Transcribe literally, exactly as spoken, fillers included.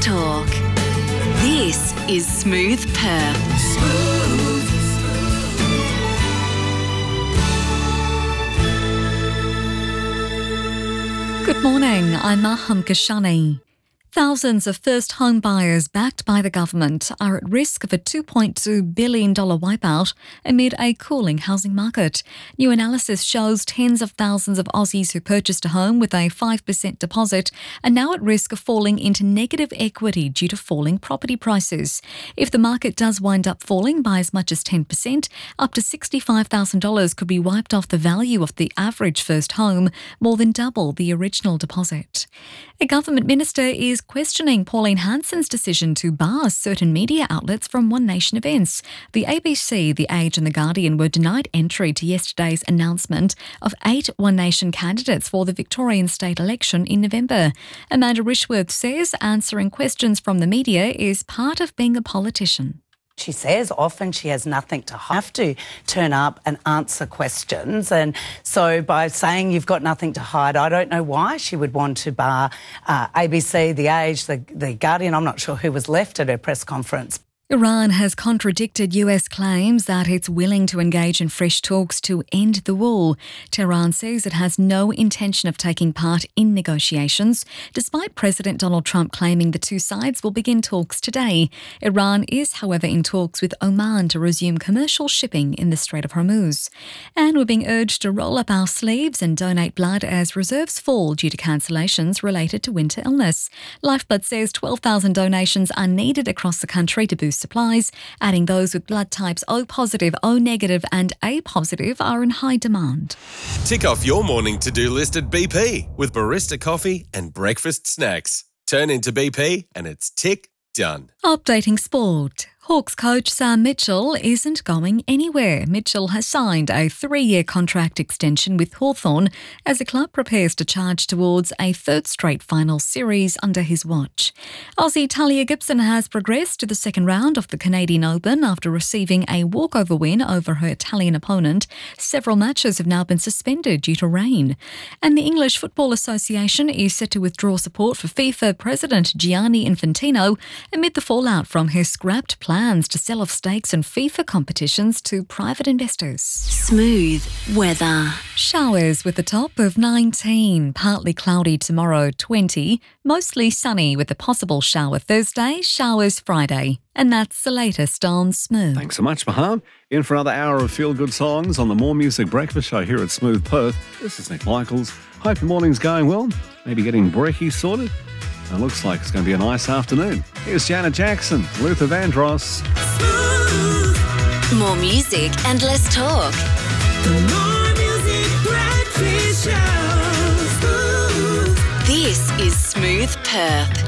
Talk. This is Smooth Perth. Smooth. Good morning, I'm Maham Kashani. Thousands of first home buyers backed by the government are at risk of a two point two billion dollars wipeout amid a cooling housing market. New analysis shows tens of thousands of Aussies who purchased a home with a five percent deposit are now at risk of falling into negative equity due to falling property prices. If the market does wind up falling by as much as ten percent, up to sixty-five thousand dollars could be wiped off the value of the average first home, more than double the original deposit. A government minister is questioning Pauline Hanson's decision to bar certain media outlets from One Nation events. The A B C, The Age and The Guardian were denied entry to yesterday's announcement of eight One Nation candidates for the Victorian state election in November. Amanda Rishworth says answering questions from the media is part of being a politician. She says often she has nothing to have to turn up and answer questions. And so by saying you've got nothing to hide, I don't know why she would want to bar uh, A B C, The Age, the, the Guardian. I'm not sure who was left at her press conference. Iran has contradicted U S claims that it's willing to engage in fresh talks to end the war. Tehran says it has no intention of taking part in negotiations, despite President Donald Trump claiming the two sides will begin talks today. Iran is, however, in talks with Oman to resume commercial shipping in the Strait of Hormuz. And we're being urged to roll up our sleeves and donate blood as reserves fall due to cancellations related to winter illness. Lifeblood says twelve thousand donations are needed across the country to boost supplies, adding those with blood types O positive, O negative and A positive are in high demand. Tick off your morning to-do list at B P with barista coffee and breakfast snacks. Turn into B P and it's tick done. Updating sport. Hawks coach Sam Mitchell isn't going anywhere. Mitchell has signed a three-year contract extension with Hawthorn as the club prepares to charge towards a third straight final series under his watch. Aussie Talia Gibson has progressed to the second round of the Canadian Open after receiving a walkover win over her Italian opponent. Several matches have now been suspended due to rain. And the English Football Association is set to withdraw support for FIFA President Gianni Infantino amid the fallout from his scrapped plan plans to sell off stakes in FIFA competitions to private investors. Smooth weather. Showers with a top of nineteen, partly cloudy tomorrow twenty, mostly sunny with a possible shower Thursday, showers Friday. And that's the latest on Smooth. Thanks so much, Maham. In for another hour of feel-good songs on the More Music Breakfast Show here at Smooth Perth. This is Nick Michaels. Hope your morning's going well. Maybe getting brekkie sorted. It looks like it's going to be a nice afternoon. Here's Janet Jackson, Luther Vandross. Smooth. More music and less talk. The More Music Breakfast Show. Smooth. This is Smooth Perth.